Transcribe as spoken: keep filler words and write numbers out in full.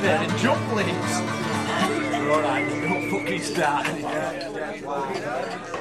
there and jump, please. Alright, don't fucking start.